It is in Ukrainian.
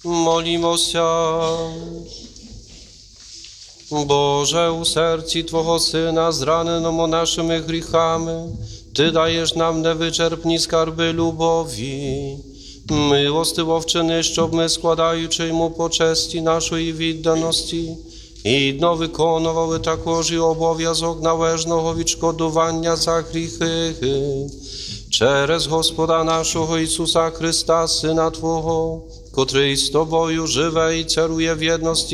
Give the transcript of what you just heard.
Молімося. Боже, у серці Твого Сина, зраненому нашими гріхами, Ти даєш нам невичерпні скарби любові. Милостиво вчини, щоб ми, складаючи йому почесті нашої відданості, гідно виконували також і обов'язок належного відшкодування за гріхи. Через Господа нашого Ісуса Христа, Сина Твого, котрий з Тобою живе і царує в єдності